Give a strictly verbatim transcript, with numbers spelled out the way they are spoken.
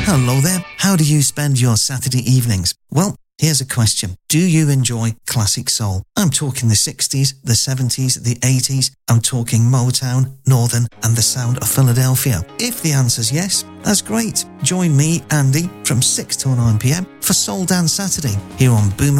Hello there. How do you spend your Saturday evenings? Well, here's a question. Do you enjoy classic soul? I'm talking the sixties, the seventies, the eighties. I'm talking Motown, Northern, and the sound of Philadelphia. If the answer's yes, that's great. Join me, Andy, from six till nine p m for Soul Dance Saturday here on Boom